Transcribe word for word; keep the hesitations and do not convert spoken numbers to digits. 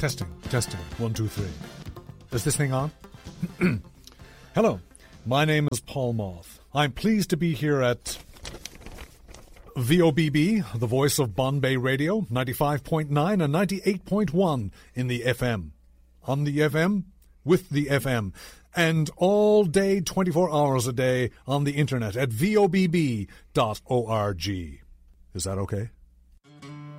Testing, testing, one, two, three. Is this thing on? Hello, my name is Paul Moth. I'm pleased to be here at V O B B, the voice of Bombay Radio, ninety-five point nine and ninety-eight point one in the F M. On the F M, with the F M, and all day, twenty-four hours a day on the internet at V O B B dot org. Is that okay?